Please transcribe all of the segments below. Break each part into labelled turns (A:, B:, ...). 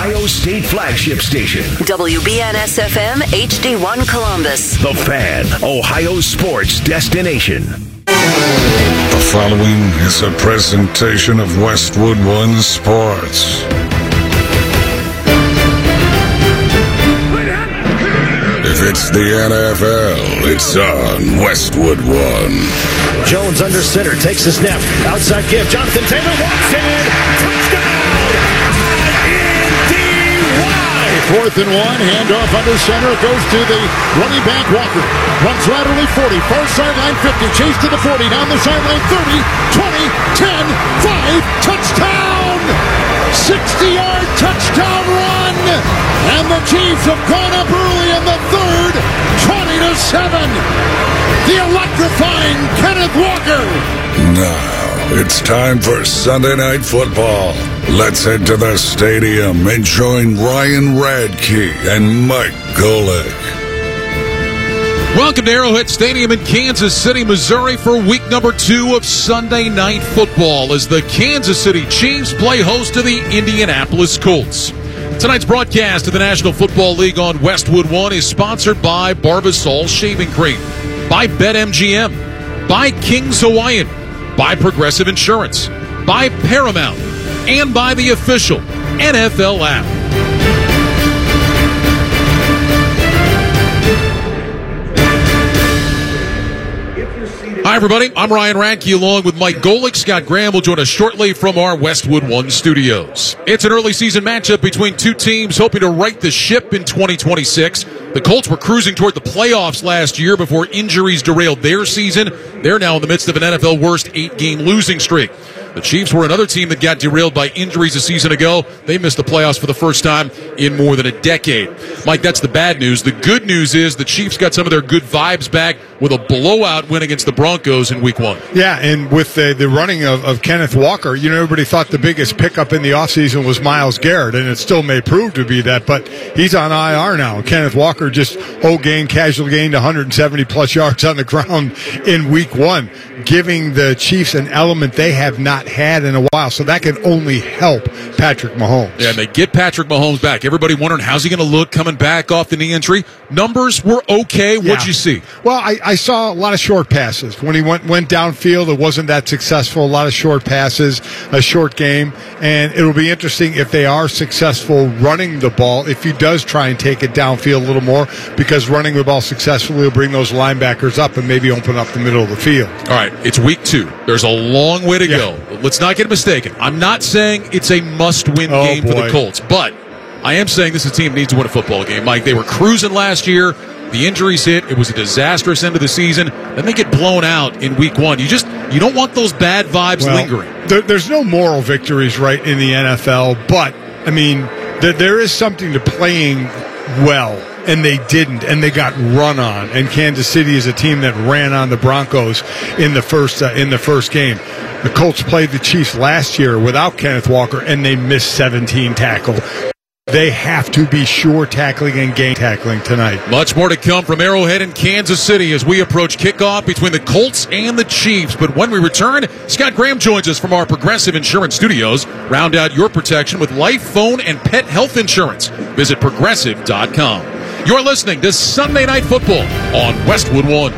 A: Ohio State flagship station.
B: WBNS-FM HD1 Columbus.
A: The Fan, Ohio sports destination.
C: The following is a presentation of Westwood One Sports. If it's the NFL, it's on Westwood One.
D: Jones under center, takes the snap, outside give, Jonathan Taylor walks in, touchdown! INDY!
E: 4th and 1, handoff under center, goes to the running back Walker. Runs laterally 40, far sideline 50, chase to the 40, down the sideline 30, 20, 10, 5, touchdown! 60-yard touchdown run! And the Chiefs have gone up early in the third, 20-7. The electrifying Kenneth Walker.
C: Now, it's time for Sunday Night Football. Let's head to the stadium and join Ryan Radke and Mike Golick.
F: Welcome to Arrowhead Stadium in Kansas City, Missouri for week number 2 of Sunday Night Football as the Kansas City Chiefs play host to the Indianapolis Colts. Tonight's broadcast of the National Football League on Westwood One is sponsored by Barbasol Shaving Cream, by BetMGM, by King's Hawaiian, by Progressive Insurance, by Paramount, and by the official NFL app. Hi, everybody. I'm Ryan Radke along with Mike Golick. Scott Graham will join us shortly from our Westwood One studios. It's an early season matchup between two teams hoping to right the ship in 2026. The Colts were cruising toward the playoffs last year before injuries derailed their season. They're now in the midst of an NFL worst 8-game losing streak. The Chiefs were another team that got derailed by injuries a season ago. They missed the playoffs for the first time in more than a decade. Mike, that's the bad news. The good news is the Chiefs got some of their good vibes back with a blowout win against the Broncos in Week 1.
E: Yeah, and with the running of Kenneth Walker, everybody thought the biggest pickup in the offseason was Myles Garrett, and it still may prove to be that, but he's on IR now. Kenneth Walker just casual gained 170-plus yards on the ground in Week 1, giving the Chiefs an element they have not had in a while, so that can only help Patrick Mahomes.
F: Yeah, and they get Patrick Mahomes back. Everybody wondering, how's he going to look coming back off the knee injury? Numbers were okay. What'd you see?
E: Well, I saw a lot of short passes. When he went downfield, it wasn't that successful. A lot of short passes, a short game, and it'll be interesting if they are successful running the ball, if he does try and take it downfield a little more, because running the ball successfully will bring those linebackers up and maybe open up the middle of the field.
F: All right, it's Week 2. There's a long way to go. Let's not get mistaken. I'm not saying it's a must-win game for the Colts, but I am saying this is a team that needs to win a football game. Mike, they were cruising last year. The injuries hit. It was a disastrous end of the season. Then they get blown out in Week 1. You don't want those bad vibes lingering.
E: There's no moral victories, right, in the NFL, but, there is something to playing well. And they didn't, and they got run on. And Kansas City is a team that ran on the Broncos in the first game. The Colts played the Chiefs last year without Kenneth Walker, and they missed 17 tackles. They have to be sure tackling and game tackling tonight.
F: Much more to come from Arrowhead and Kansas City as we approach kickoff between the Colts and the Chiefs. But when we return, Scott Graham joins us from our Progressive Insurance studios. Round out your protection with life, phone, and pet health insurance. Visit Progressive.com. You're listening to Sunday Night Football on Westwood One.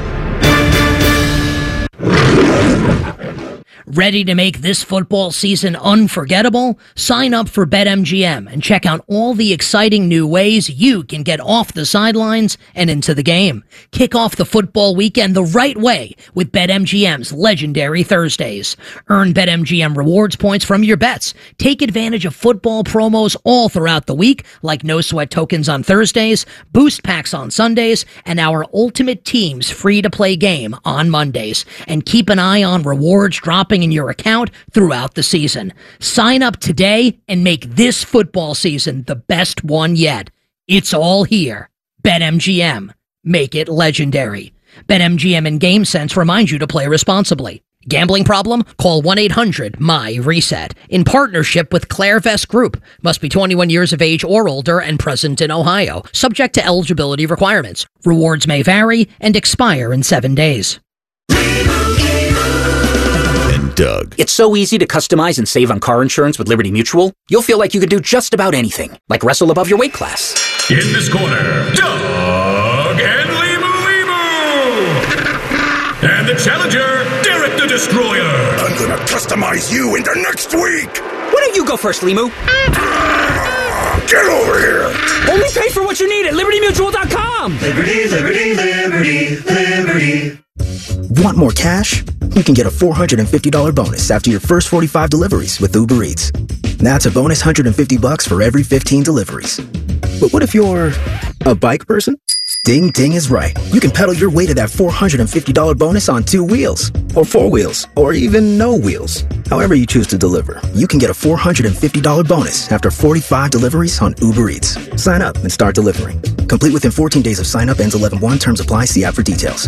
G: Ready to make this football season unforgettable? Sign up for BetMGM and check out all the exciting new ways you can get off the sidelines and into the game. Kick off the football weekend the right way with BetMGM's legendary Thursdays. Earn BetMGM rewards points from your bets. Take advantage of football promos all throughout the week, like no sweat tokens on Thursdays, boost packs on Sundays, and our Ultimate Teams free-to-play game on Mondays. And keep an eye on rewards dropping in your account throughout the season. Sign up today and make this football season the best one yet. It's all here. BetMGM. Make it legendary. BetMGM and GameSense remind you to play responsibly. Gambling problem? Call 1-800-MY-RESET. In partnership with Clairvest Group. Must be 21 years of age or older and present in Ohio. Subject to eligibility requirements. Rewards may vary and expire in 7 days.
H: Doug.
I: It's so easy to customize and save on car insurance with Liberty Mutual. You'll feel like you could do just about anything, like wrestle above your weight class.
A: In this corner, Doug and Limu. And the challenger, Derek the Destroyer.
C: I'm gonna customize you into next week.
I: Why don't you go first, Limu?
C: Get over here.
I: Only pay for what you need at LibertyMutual.com.
J: Liberty, liberty, liberty, liberty.
K: Want more cash? You can get a $450 bonus after your first 45 deliveries with Uber Eats. That's a bonus $150 for every 15 deliveries. But what if you're a bike person? Ding Ding is right. You can pedal your way to that $450 bonus on 2 wheels, or 4 wheels, or even no wheels. However you choose to deliver, you can get a $450 bonus after 45 deliveries on Uber Eats. Sign up and start delivering. Complete within 14 days of sign up. Ends 11/1. Terms apply. See app for details.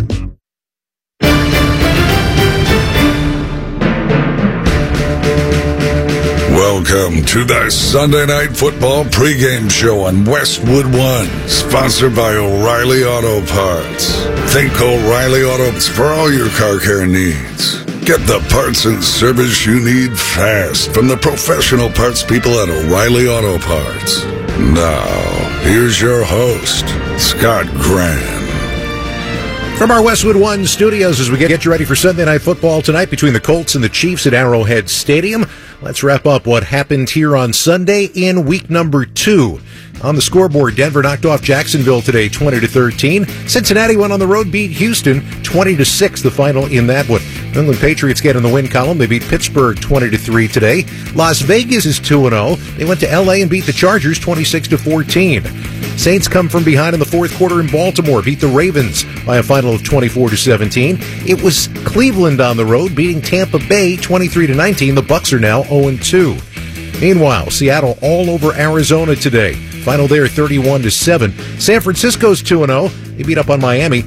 C: Welcome to the Sunday Night Football pregame show on Westwood One, sponsored by O'Reilly Auto Parts. Think O'Reilly Auto Parts for all your car care needs. Get the parts and service you need fast from the professional parts people at O'Reilly Auto Parts. Now, here's your host, Scott Graham.
L: From our Westwood One studios as we get you ready for Sunday Night Football tonight between the Colts and the Chiefs at Arrowhead Stadium. Let's wrap up what happened here on Sunday in week number 2. On the scoreboard, Denver knocked off Jacksonville today 20-13. Cincinnati went on the road, beat Houston 20-6, the final in that one. New England Patriots get in the win column. They beat Pittsburgh 20-3 today. Las Vegas is 2-0. They went to LA and beat the Chargers 26-14. Saints come from behind in the fourth quarter in Baltimore, beat the Ravens by a final of 24-17. It was Cleveland on the road, beating Tampa Bay 23-19. The Bucs are now 0-2. Meanwhile, Seattle all over Arizona today. Final there 31-7. San Francisco's 2-0. They beat up on Miami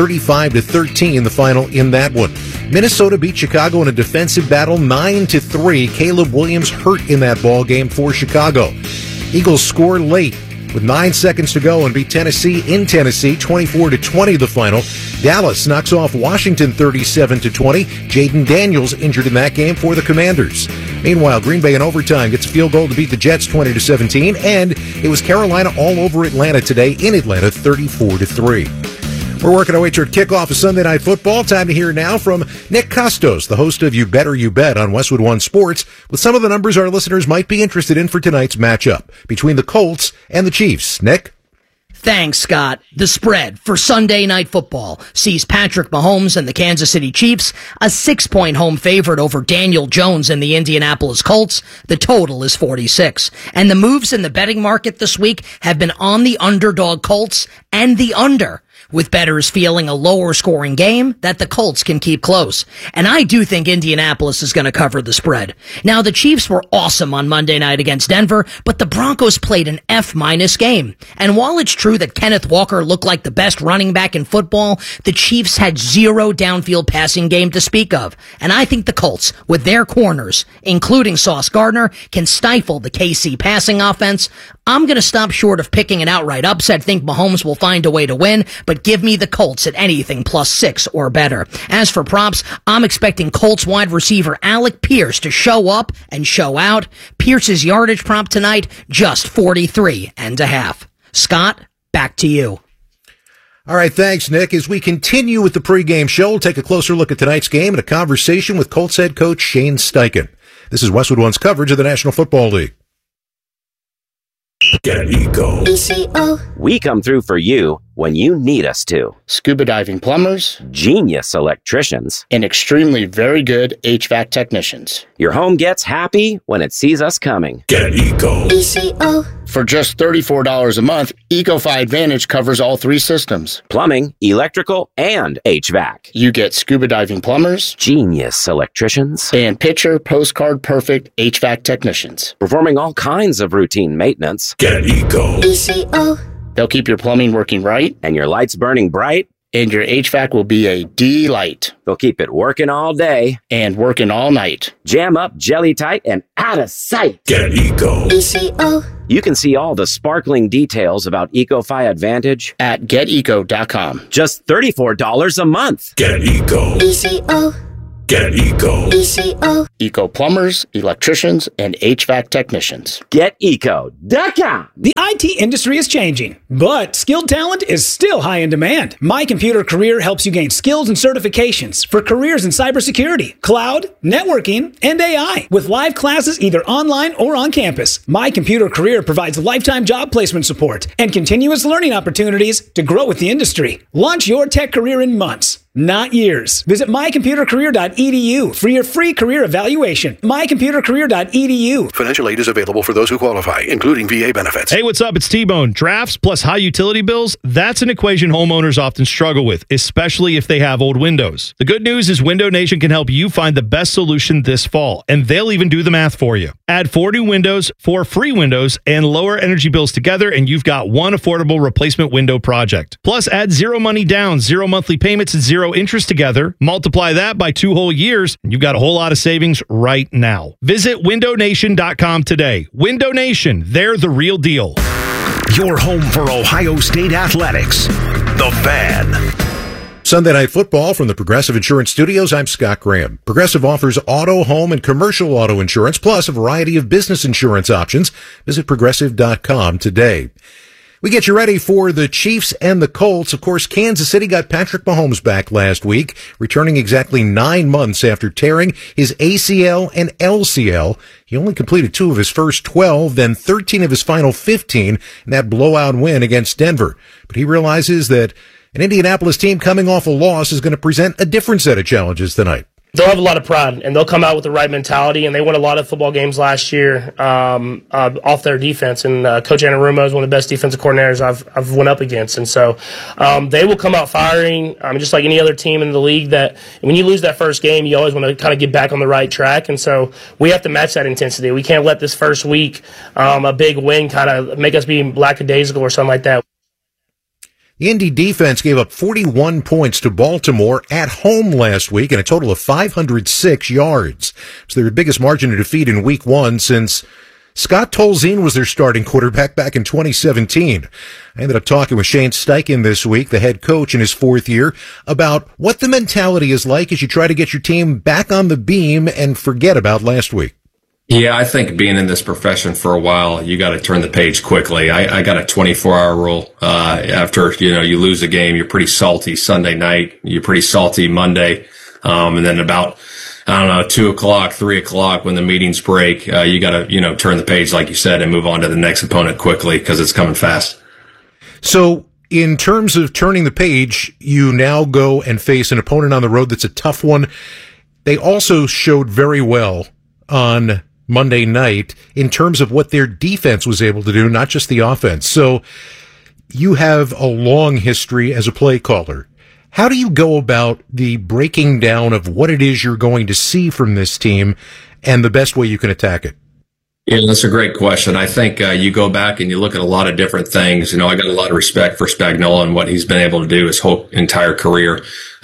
L: 35-13, the final in that one. Minnesota beat Chicago in a defensive battle 9-3. Caleb Williams hurt in that ball game for Chicago. Eagles score late with 9 seconds to go and beat Tennessee in Tennessee 24-20, the final. Dallas knocks off Washington 37-20. Jaden Daniels injured in that game for the Commanders. Meanwhile, Green Bay in overtime gets a field goal to beat the Jets 20-17, and it was Carolina all over Atlanta today in Atlanta 34-3. We're working our way toward kickoff of Sunday Night Football. Time to hear now from Nick Costos, the host of You Better You Bet on Westwood One Sports, with some of the numbers our listeners might be interested in for tonight's matchup between the Colts and the Chiefs. Nick?
G: Thanks, Scott. The spread for Sunday Night Football sees Patrick Mahomes and the Kansas City Chiefs a 6-point home favorite over Daniel Jones and the Indianapolis Colts. The total is 46. And the moves in the betting market this week have been on the underdog Colts and the under, with bettors feeling a lower scoring game that the Colts can keep close. And I do think Indianapolis is going to cover the spread. Now, the Chiefs were awesome on Monday night against Denver, but the Broncos played an F- game. And while it's true that Kenneth Walker looked like the best running back in football, the Chiefs had zero downfield passing game to speak of. And I think the Colts, with their corners, including Sauce Gardner, can stifle the KC passing offense. I'm going to stop short of picking an outright upset. Think Mahomes will find a way to win, but give me the Colts at anything +6 or better. As for props, I'm expecting Colts wide receiver Alec Pierce to show up and show out. Pierce's yardage prop tonight, just 43.5. Scott, back to you.
L: All right, thanks, Nick. As we continue with the pregame show, we'll take a closer look at tonight's game and a conversation with Colts head coach Shane Steichen. This is Westwood One's coverage of the National Football League.
A: Get Eco.
M: ECO. We come through for you when you need us to.
N: Scuba diving plumbers,
M: genius electricians,
N: and extremely very good HVAC technicians.
M: Your home gets happy when it sees us coming.
A: Get Eco.
N: ECO. For just $34 a month, EcoFi Advantage covers all 3 systems:
M: plumbing, electrical, and HVAC.
N: You get scuba diving plumbers,
M: genius electricians,
N: and picture postcard perfect HVAC technicians,
M: performing all kinds of routine maintenance.
A: Get Eco.
N: ECO. They'll keep your plumbing working right,
M: and your lights burning bright,
N: and your HVAC will be a delight.
M: They'll keep it working all day
N: and working all night.
M: Jam up, jelly tight, and out of sight.
A: Get Eco.
N: ECO.
M: You can see all the sparkling details about EcoFi Advantage
N: at GetEco.com.
M: Just $34 a month.
A: Get Eco.
N: ECO.
C: Get Eco.
N: ECO. Eco plumbers, electricians, and HVAC technicians.
M: GetEco.com.
H: The IT industry is changing, but skilled talent is still high in demand. My Computer Career helps you gain skills and certifications for careers in cybersecurity, cloud, networking, and AI, with live classes either online or on campus. My Computer Career provides lifetime job placement support and continuous learning opportunities to grow with the industry. Launch your tech career in months, not years. Visit mycomputercareer.edu for your free career evaluation. mycomputercareer.edu.
O: Financial aid is available for those who qualify, including VA benefits.
P: Hey, what's up? It's T-Bone. Drafts plus high utility bills, that's an equation homeowners often struggle with, especially if they have old windows. The good news is Window Nation can help you find the best solution this fall, and they'll even do the math for you. Add 4 new windows, 4 free windows, and lower energy bills together, and you've got one affordable replacement window project. Plus, add 0 money down, 0 monthly payments, and 0 interest together. Multiply that by 2 whole years, and you've got a whole lot of savings right now. Visit windownation.com today. Window Nation, they're the real deal.
D: Your home for Ohio State athletics. The Fan.
L: Sunday Night Football from the Progressive Insurance Studios. I'm Scott Graham. Progressive offers auto, home, and commercial auto insurance, plus a variety of business insurance options. Visit progressive.com today. We get you ready for the Chiefs and the Colts. Of course, Kansas City got Patrick Mahomes back last week, returning exactly 9 months after tearing his ACL and LCL. He only completed 2 of his first 12, then 13 of his final 15 in that blowout win against Denver. But he realizes that an Indianapolis team coming off a loss is going to present a different set of challenges tonight.
Q: They'll have a lot of pride, and they'll come out with the right mentality, and they won a lot of football games last year off their defense. And Coach Anarumo is one of the best defensive coordinators I've went up against. And so they will come out firing, just like any other team in the league, that when you lose that first game, you always want to kind of get back on the right track. And so we have to match that intensity. We can't let this first week, a big win, kind of make us be lackadaisical or something like that.
L: The Indy defense gave up 41 points to Baltimore at home last week and a total of 506 yards. It's their biggest margin of defeat in week 1 since Scott Tolzien was their starting quarterback back in 2017. I ended up talking with Shane Steichen this week, the head coach in his 4th year, about what the mentality is like as you try to get your team back on the beam and forget about last week.
R: Yeah, I think being in this profession for a while, you got to turn the page quickly. I got a 24-hour rule. After, you lose a game, you're pretty salty Sunday night. You're pretty salty Monday. And then about, 2 o'clock, 3 o'clock when the meetings break, you got to, turn the page, like you said, and move on to the next opponent quickly because it's coming fast.
L: So in terms of turning the page, you now go and face an opponent on the road that's a tough one. They also showed very well on Monday night in terms of what their defense was able to do, not just the offense. So you have a long history as a play caller. How do you go about the breaking down of what it is you're going to see from this team and the best way you can attack it?
R: Yeah, that's a great question. I think you go back and you look at a lot of different things. I got a lot of respect for Spagnuolo and what he's been able to do his whole entire career.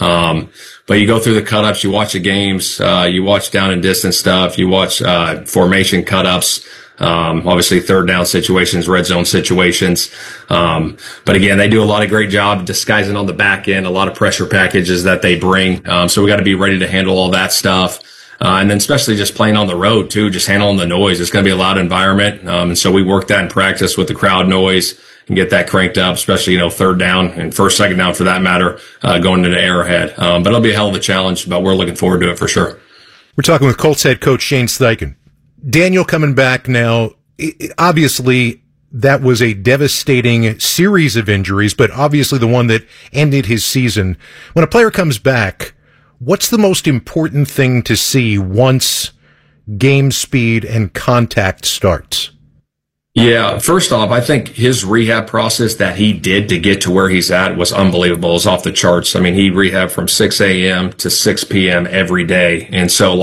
R: But you go through the cut-ups, you watch the games, you watch down and distance stuff, you watch formation cut-ups, obviously third down situations, red zone situations. But again, they do a lot of great job disguising on the back end, a lot of pressure packages that they bring. So we got to be ready to handle all that stuff. And then especially just playing on the road too, just handling the noise. It's going to be a loud environment. And so we work that in practice with the crowd noise and get that cranked up, especially, third down and first, second down for that matter, going into Arrowhead. But it'll be a hell of a challenge, but we're looking forward to it for sure.
L: We're talking with Colts head coach Shane Steichen. Daniel coming back now, obviously that was a devastating series of injuries, but obviously the one that ended his season. When a player comes back, what's the most important thing to see once game speed and contact starts?
R: Yeah, first off, I think his rehab process that he did to get to where he's at was unbelievable. It was off the charts. I mean, he rehabbed from 6 a.m. to 6 p.m. every day. And so,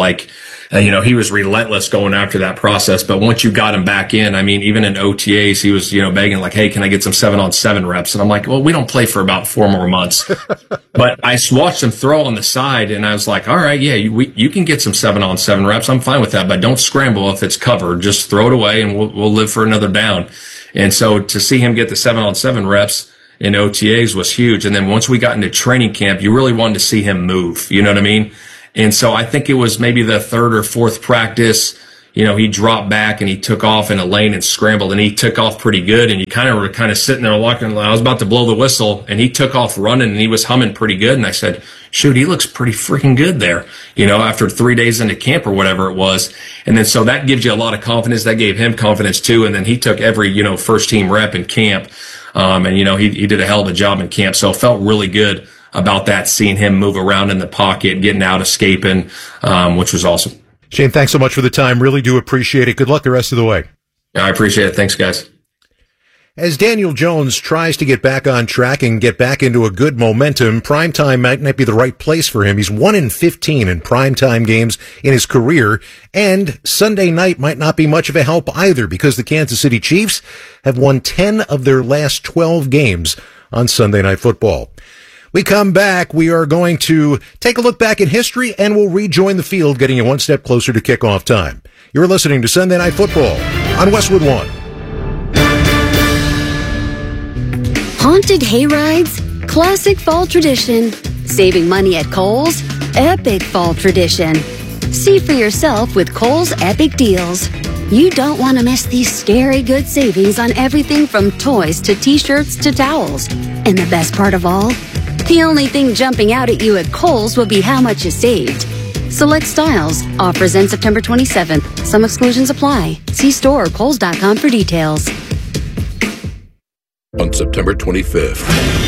R: he was relentless going after that process. But once you got him back in, even in OTAs, he was, begging hey, can I get some 7-on-7 reps? And I'm like, well, we don't play for about 4 more months. But I watched him throw on the side and I was like, all right, yeah, you can get some 7-on-7 reps. I'm fine with that, but don't scramble if it's covered. Just throw it away and we'll live for another down. And so to see him get the 7-on-7 reps in OTAs was huge. And then once we got into training camp, you really wanted to see him move. You know what I mean? And so I think it was maybe the third or fourth practice, he dropped back and he took off in a lane and scrambled, and he took off pretty good. And you were sitting there looking. I was about to blow the whistle, and he took off running, and he was humming pretty good. And I said, shoot, he looks pretty freaking good there, after 3 days into camp or whatever it was. And then so that gives you a lot of confidence. That gave him confidence too. And then he took every, first team rep in camp. And he did a hell of a job in camp. So it felt really good about that, seeing him move around in the pocket, getting out, escaping, which was awesome.
L: Shane, thanks so much for the time. Really do appreciate it. Good luck the rest of the way.
R: Yeah, I appreciate it. Thanks, guys.
L: As Daniel Jones tries to get back on track and get back into a good momentum, primetime might not be the right place for him. He's 1-15 in primetime games in his career, and Sunday night might not be much of a help either, because the Kansas City Chiefs have won 10 of their last 12 games on Sunday Night Football. We come back, we are going to take a look back in history, and we'll rejoin the field, getting you one step closer to kickoff time. You're listening to Sunday Night Football on Westwood One.
S: Haunted hayrides, classic fall tradition. Saving money at Kohl's, epic fall tradition. See for yourself with Kohl's Epic Deals. You don't want to miss these scary good savings on everything from toys to t-shirts to towels. And the best part of all? The only thing jumping out at you at Kohl's will be how much you saved. Select styles. Offers end September 27th. Some exclusions apply. See store or Kohls.com for details.
O: On September 25th.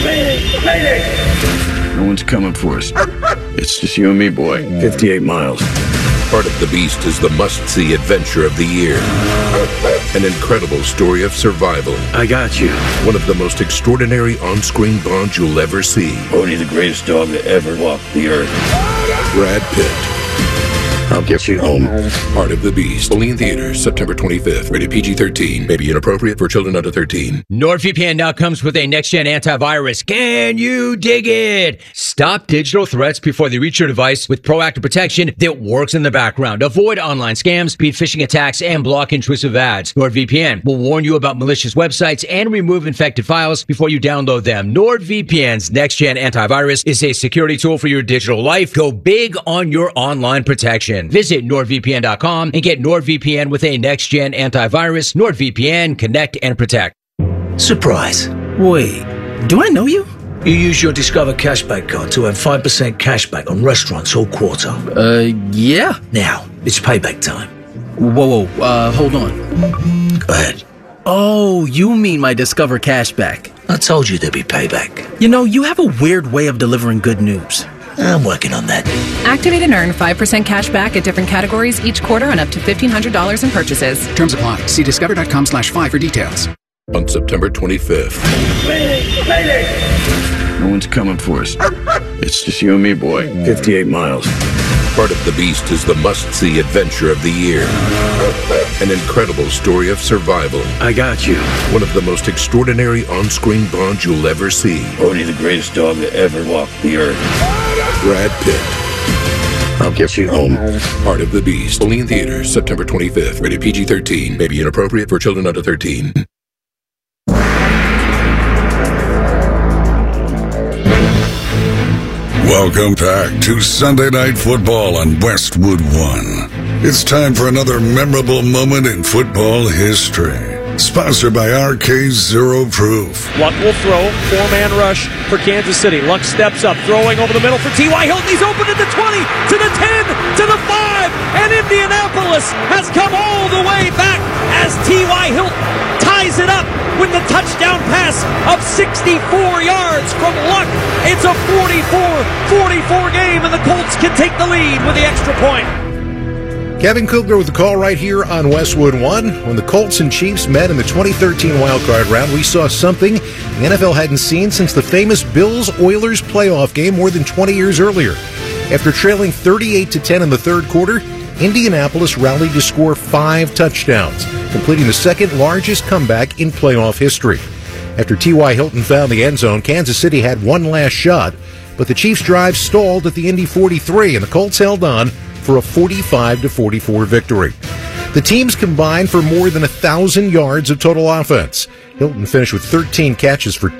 T: No one's coming for us. It's just you and me, boy. 58 miles.
O: Part of the Beast is the must-see adventure of the year. An incredible story of survival.
T: I got you.
O: One of the most extraordinary on-screen bonds you'll ever see.
T: Only the greatest dog that ever walked the earth.
O: Brad Pitt.
T: I'll get you home.
O: Part of the Beast. Only in theaters September 25th. Rated PG-13. May be inappropriate for children under 13.
U: NordVPN now comes with a next-gen antivirus. Can you dig it? Stop digital threats before they reach your device with proactive protection that works in the background. Avoid online scams, beat phishing attacks, and block intrusive ads. NordVPN will warn you about malicious websites and remove infected files before you download them. NordVPN's next-gen antivirus is a security tool for your digital life. Go big on your online protection. Visit NordVPN.com and get NordVPN with a next-gen antivirus. NordVPN, connect and protect.
V: Surprise. Wait, do I know you? You use your Discover Cashback card to earn 5% cashback on restaurants all quarter.
U: Yeah.
V: Now, it's payback time.
U: Whoa, hold on.
V: Go ahead.
U: Oh, you mean my Discover Cashback.
V: I told you there'd be payback.
U: You have a weird way of delivering good news.
V: I'm working on that.
W: Activate and earn 5% cash back at different categories each quarter on up to $1,500 in purchases.
X: Terms apply. See discover.com/5 for details.
O: On September 25th.
T: No one's coming for us. It's just you and me, boy. 58 miles.
O: Part of the Beast is the must-see adventure of the year. An incredible story of survival.
T: I got you.
O: One of the most extraordinary on-screen bonds you'll ever see.
T: Only the greatest dog that ever walked the earth.
O: Brad Pitt.
T: I'll get you home.
O: Part of the Beast. Only in theaters September 25th. Rated PG-13. May be inappropriate for children under 13.
C: Welcome back to Sunday Night Football on Westwood One. It's time for another memorable moment in football history. Sponsored by RK0 Proof.
D: Luck will throw, four-man rush for Kansas City. Luck steps up, throwing over the middle for T.Y. Hilton. He's open to the 20, to the 10, to the 5, and Indianapolis has come all the way back as T.Y. Hilton ties it up with the touchdown pass of 64 yards from Luck. It's a 44-44 game, and the Colts can take the lead with the extra point.
L: Kevin Kugler with the call right here on Westwood One. When the Colts and Chiefs met in the 2013 wildcard round, we saw something the NFL hadn't seen since the famous Bills-Oilers playoff game more than 20 years earlier. After trailing 38-10 in the third quarter, Indianapolis rallied to score 5 touchdowns, completing the second largest comeback in playoff history. After T.Y. Hilton found the end zone, Kansas City had one last shot, but the Chiefs' drive stalled at the Indy 43, and the Colts held on for a 45-44 victory. The teams combined for more than 1,000 yards of total offense. Hilton finished with 13 catches for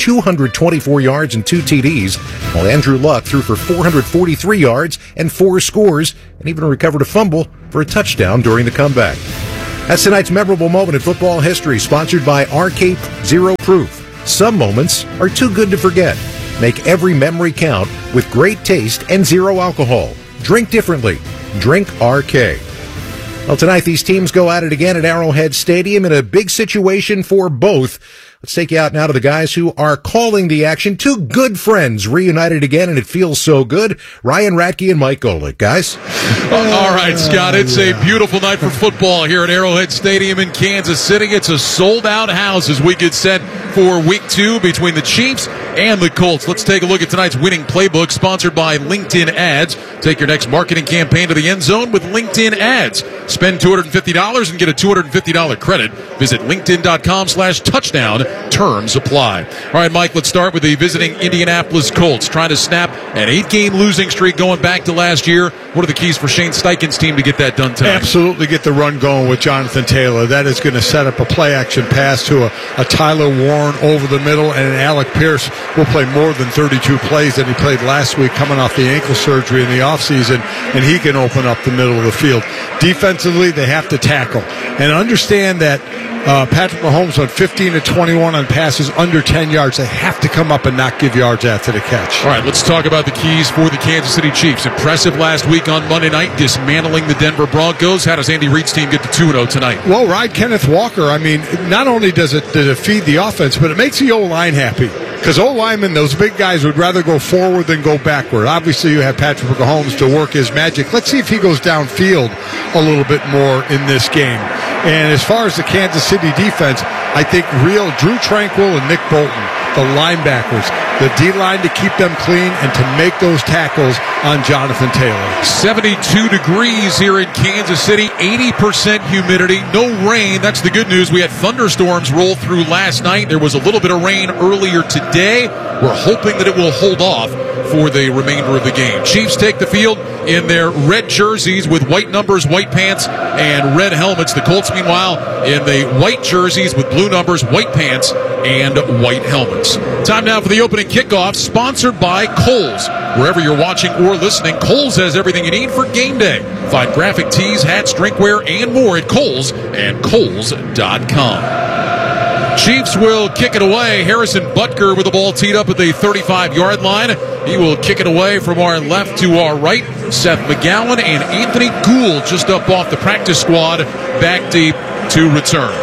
L: 224 yards and 2 TDs, while Andrew Luck threw for 443 yards and 4 scores, and even recovered a fumble for a touchdown during the comeback. That's tonight's memorable moment in football history, sponsored by RK Zero Proof. Some moments are too good to forget. Make every memory count with great taste and zero alcohol. Drink differently. Drink RK. Well, tonight these teams go at it again at Arrowhead Stadium in a big situation for both. Let's take you out now to the guys who are calling the action. Two good friends reunited again, and it feels so good. Ryan Ratke and Mike Golick. Guys?
B: All right, Scott. It's a beautiful night for football here at Arrowhead Stadium in Kansas City. It's a sold-out house as we get set for Week 2 between the Chiefs and the Colts. Let's take a look at tonight's winning playbook, sponsored by LinkedIn Ads. Take your next marketing campaign to the end zone with LinkedIn Ads. Spend $250 and get a $250 credit. Visit linkedin.com/touchdown. Terms apply. All right, Mike, let's start with the visiting Indianapolis Colts, trying to snap an 8-game losing streak going back to last year. What are the keys for Shane Steichen's team to get that done tonight?
E: Absolutely get the run going with Jonathan Taylor. That is going to set up a play-action pass to a Tyler Warren over the middle, and Alec Pierce will play more than 32 plays than he played last week coming off the ankle surgery in the offseason, and he can open up the middle of the field. Defensively, they have to tackle. And understand that Patrick Mahomes went 15 to 21 on passes under 10 yards. They have to come up and not give yards after the catch.
B: All right, let's talk about the keys for the Kansas City Chiefs. Impressive last week on Monday night, dismantling the Denver Broncos. How does Andy Reid's team get to 2-0 tonight?
E: Well, ride Kenneth Walker. I mean, not only does it feed the offense, but it makes the O-line happy. Because O-linemen, those big guys, would rather go forward than go backward. Obviously, you have Patrick Mahomes to work his magic. Let's see if he goes downfield a little bit more in this game. And as far as the Kansas City defense, I think Drew Tranquill and Nick Bolton, the linebackers, the D-line to keep them clean and to make those tackles on Jonathan Taylor.
B: 72 degrees here in Kansas City, 80% humidity, no rain. That's the good news. We had thunderstorms roll through last night. There was a little bit of rain earlier today. We're hoping that it will hold off for the remainder of the game. Chiefs take the field in their red jerseys with white numbers, white pants, and red helmets. The Colts, meanwhile, in the white jerseys with blue numbers, white pants, and white helmets. Time now for the opening kickoff, sponsored by Kohl's. Wherever you're watching or listening, Kohl's has everything you need for game day. Find graphic tees, hats, drinkware, and more at Kohl's and Kohls.com. Chiefs will kick it away. Harrison Butker with the ball teed up at the 35-yard line. He will kick it away from our left to our right. Seth McGowan and Anthony Gould just up off the practice squad, back deep to return.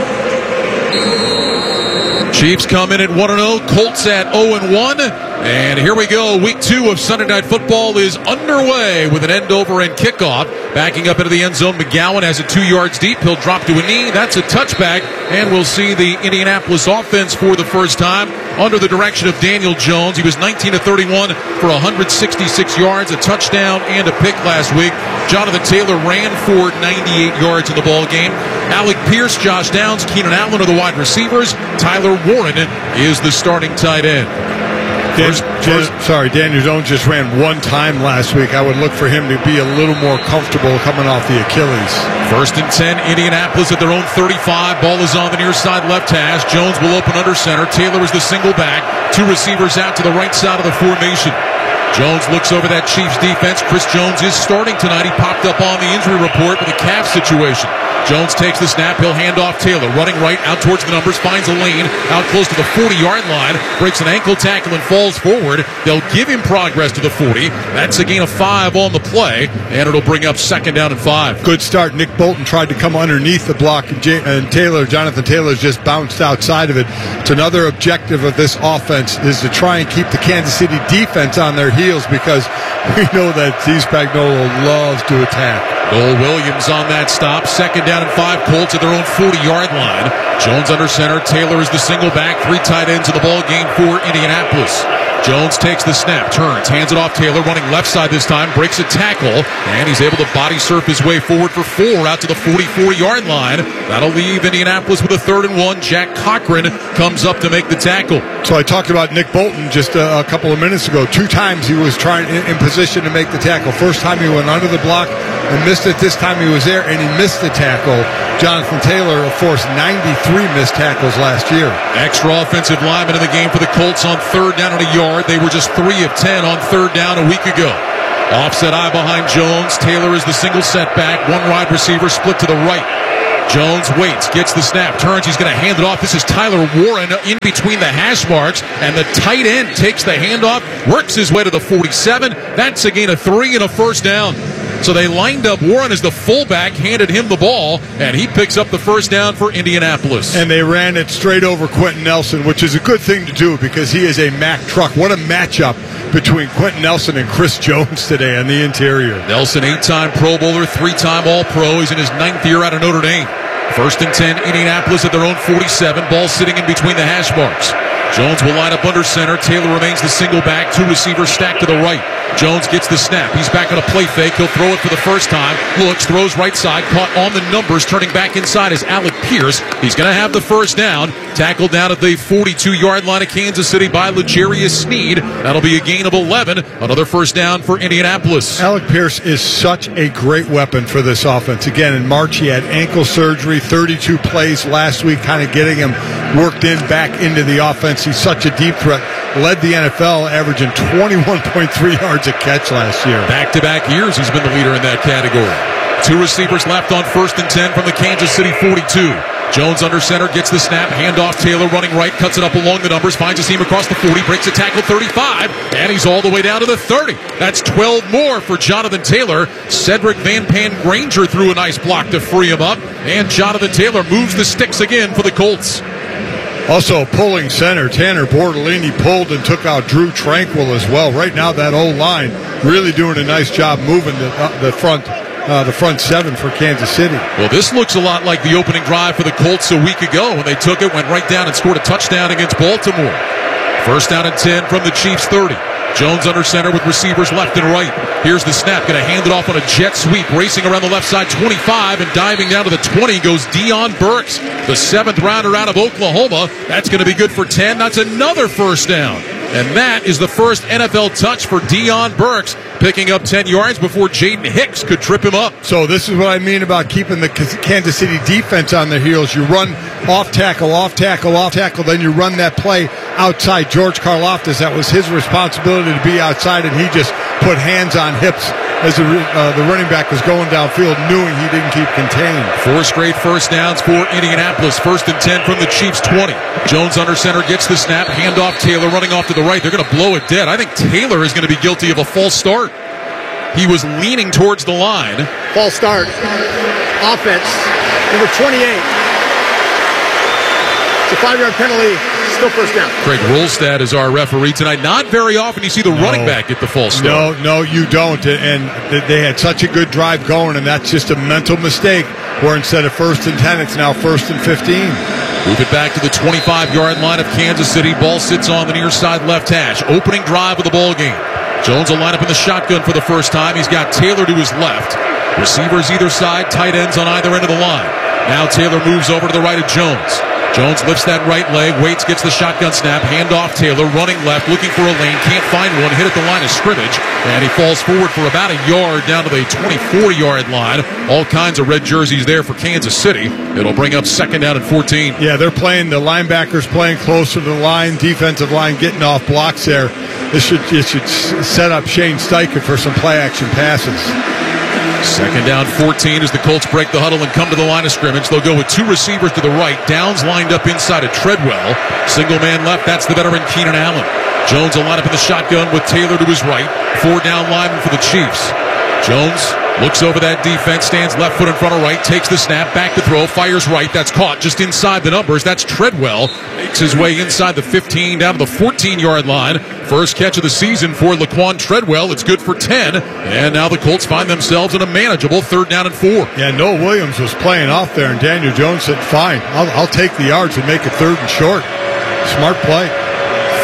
B: Chiefs come in at 1-0. Colts at 0-1. And here we go. Week 2 of Sunday Night Football is underway with an end-over-end kickoff. Backing up into the end zone, McGowan has it 2 yards deep. He'll drop to a knee. That's a touchback. And we'll see the Indianapolis offense for the first time under the direction of Daniel Jones. He was 19 of 31 for 166 yards, a touchdown, and a pick last week. Jonathan Taylor ran for 98 yards in the ball game. Alec Pierce, Josh Downs, Keenan Allen are the wide receivers. Tyler Warren is the starting tight end.
E: Daniel Jones just ran one time last week. I would look for him to be a little more comfortable coming off the Achilles. 1st and 10, Indianapolis at their own 35. Ball is on the near side left hash. Jones will open under center. Taylor is the single back. 2 receivers out to the right side of the formation. Jones looks over that Chiefs defense. Chris Jones is starting tonight. He popped up on the injury report with a calf situation. Jones takes the snap. He'll hand off Taylor. Running right out towards the numbers. Finds a lane out close to the 40-yard line. Breaks an ankle tackle and falls forward. They'll give him progress to the 40. That's a gain of 5 on the play. And it'll bring up 2nd down and 5. Good start. Nick Bolton tried to come underneath the block. And Jonathan Taylor just bounced outside of it. It's another objective of this offense is to try and keep the Kansas City defense on their heels, because we know that Steve Spagnuolo loves to attack.
B: Noel Williams on that stop. 2nd down and 5. Colts at their own 40-yard line. Jones under center. Taylor is the single back. 3 tight ends in the ball game for Indianapolis. Jones takes the snap, turns, hands it off Taylor, running left side this time, breaks a tackle, and he's able to body surf his way forward for 4 out to the 44-yard line. That'll leave Indianapolis with a 3rd and 1. Jack Cochran comes up to make the tackle.
E: So I talked about Nick Bolton just a couple of minutes ago. 2 times he was trying in position to make the tackle. First time he went under the block and missed it. This time he was there and he missed the tackle. Jonathan Taylor, of course, 93 missed tackles last year.
B: Extra offensive lineman in the game for the Colts on 3rd down and a yard. They were just 3 of 10 on 3rd down a week ago. Offset eye behind Jones. Taylor is the single setback. 1 wide receiver split to the right. Jones waits, gets the snap, turns. He's going to hand it off. This is Tyler Warren in between the hash marks, and the tight end takes the handoff, works his way to the 47. That's a gain of 3 and a 1st down. So they lined up Warren as the fullback, handed him the ball, and he picks up the 1st down for Indianapolis.
E: And they ran it straight over Quentin Nelson, which is a good thing to do because he is a Mack truck. What a matchup between Quentin Nelson and Chris Jones today on the interior.
B: Nelson, 8-time Pro Bowler, 3-time All-Pro. He's in his 9th year out of Notre Dame. 1st and 10, Indianapolis at their own 47. Ball sitting in between the hash marks. Jones will line up under center. Taylor remains the single back. 2 receivers stacked to the right. Jones gets the snap. He's back on a play fake. He'll throw it for the first time. Looks, throws right side. Caught on the numbers. Turning back inside is Alec Pierce. He's going to have the 1st down. Tackled down at the 42-yard line of Kansas City by L'Jarius Sneed. That'll be a gain of 11. Another 1st down for Indianapolis.
E: Alec Pierce is such a great weapon for this offense. Again, in March, he had ankle surgery, 32 plays last week, kind of getting him worked in back into the offense. He's such a deep threat. Led the NFL, averaging 21.3 yards a catch last year.
B: Back-to-back years, he's been the leader in that category. 2 receivers left on 1st and 10 from the Kansas City 42. Jones under center, gets the snap, handoff Taylor, running right, cuts it up along the numbers, finds a seam across the 40, breaks a tackle 35, and he's all the way down to the 30. That's 12 more for Jonathan Taylor. Cedric Van Pan Granger threw a nice block to free him up, and Jonathan Taylor moves the sticks again for the Colts.
E: Also pulling center, Tanner Bortolini pulled and took out Drew Tranquil as well. Right now, that O-line really doing a nice job moving the front 7 for Kansas City.
B: Well, this looks a lot like the opening drive for the Colts a week ago when they took it, went right down and scored a touchdown against Baltimore. 1st down and 10 from the Chiefs 30. Jones under center with receivers left and right. Here's the snap, going to hand it off on a jet sweep, racing around the left side 25 and diving down to the 20 goes Deion Burks, the 7th rounder out of Oklahoma. That's going to be good for 10. That's another 1st down. And that is the first NFL touch for Deion Burks, picking up 10 yards before Jaden Hicks could trip him up.
E: So this is what I mean about keeping the Kansas City defense on their heels. You run off tackle, then you run that play outside George Karlaftis. That was his responsibility to be outside, and he just put hands on hips as the running back was going downfield, knowing he didn't keep contained.
B: 4 straight 1st downs for Indianapolis. 1st and 10 from the Chiefs 20. Jones under center gets the snap, handoff Taylor running off to the right. They're going to blow it dead. I think Taylor is going to be guilty of a false start. He was leaning towards the line.
F: False start. Offense. Number 28. It's a 5-yard penalty. Still 1st down.
B: Craig Rolstad is our referee tonight. Not very often you see the running back get the false start.
E: No, you don't. And they had such a good drive going, and that's just a mental mistake where instead of 1st and 10, it's now 1st and 15.
B: Move it back to the 25-yard line of Kansas City. Ball sits on the near side left hash. Opening drive of the ball game. Jones will line up in the shotgun for the first time. He's got Taylor to his left. Receivers either side, tight ends on either end of the line. Now Taylor moves over to the right of Jones. Jones lifts that right leg, waits, gets the shotgun snap, handoff Taylor, running left, looking for a lane, can't find one, hit at the line of scrimmage, and he falls forward for about a yard down to the 24-yard line. All kinds of red jerseys there for Kansas City. It'll bring up 2nd down and 14.
E: Yeah, they're playing, the linebackers playing closer to the line, defensive line getting off blocks there. It should set up Shane Steichen for some play-action passes.
B: 2nd down, 14 as the Colts break the huddle and come to the line of scrimmage. They'll go with 2 receivers to the right. Downs lined up inside of Treadwell. Single man left. That's the veteran Keenan Allen. Jones will line up in the shotgun with Taylor to his right. 4 down lineman for the Chiefs. Jones looks over that defense, stands left foot in front of right, takes the snap, back to throw, fires right. That's caught just inside the numbers. That's Treadwell. Makes his way inside the 15 down to the 14-yard line. First catch of the season for Laquan Treadwell. It's good for 10. And now the Colts find themselves in a manageable 3rd down and 4.
E: Yeah, Noah Williams was playing off there, and Daniel Jones said, fine, I'll take the yards and make it 3rd and short. Smart play.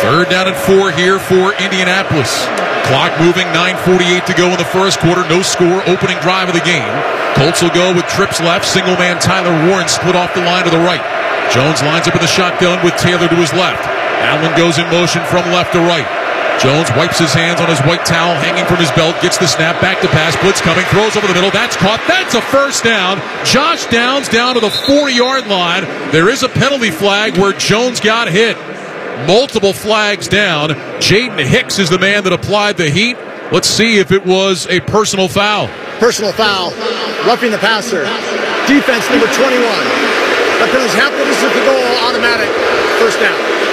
B: Third down and 4 here for Indianapolis. Clock moving, 9:48 to go in the first quarter. No score, opening drive of the game. Colts will go with trips left. Single man Tyler Warren split off the line to the right. Jones lines up in the shotgun with Taylor to his left. Allen goes in motion from left to right. Jones wipes his hands on his white towel hanging from his belt, gets the snap, back to pass, blitz coming, throws over the middle. That's caught. That's a first down. Josh Downs down to the 4-yard line. There is a penalty flag where Jones got hit. Multiple flags down. Jaden Hicks is the man that applied the heat. Let's see if it was a personal foul.
F: Personal foul. Roughing the passer. Defense number 21. That penalty's halfway distance to the goal. Automatic. First down.